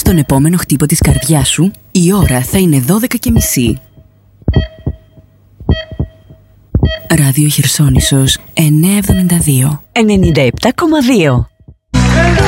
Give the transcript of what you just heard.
τον επόμενο χτύπο της καρδιάς σου, η ώρα θα είναι 12:30. Ράδιο Χερσόνησος 972 97,2.